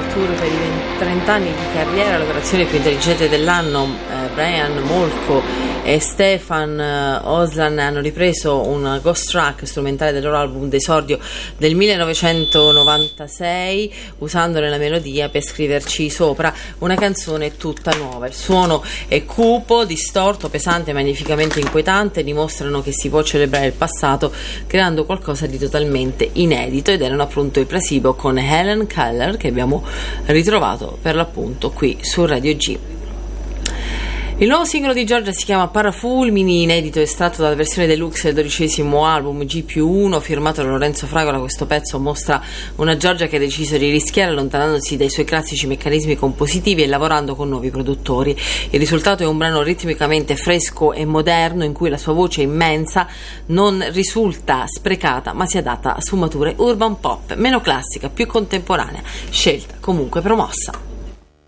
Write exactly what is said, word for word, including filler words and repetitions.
tour per i trenta anni di carriera, l'operazione più intelligente dell'anno. eh, Brian Molko e Stefan eh, Osland hanno ripreso un ghost track strumentale del loro album d'esordio del millenovecentonovantasei, usandone la melodia per scriverci sopra una canzone tutta nuova. Il suono è cupo, distorto, pesante e magnificamente inquietante, dimostrano che si può celebrare il passato creando qualcosa di totalmente inedito, ed erano appunto i Placebo con Helen Keller, che abbiamo ritrovato per l'appunto qui su Radio G. Il nuovo singolo di Giorgia si chiama Parafulmini, inedito, estratto dalla versione deluxe del dodicesimo album G più uno, firmato da Lorenzo Fragola. Questo pezzo mostra una Giorgia che ha deciso di rischiare, allontanandosi dai suoi classici meccanismi compositivi e lavorando con nuovi produttori. Il risultato è un brano ritmicamente fresco e moderno, in cui la sua voce immensa non risulta sprecata, ma si adatta a sfumature urban pop, meno classica, più contemporanea, scelta comunque promossa.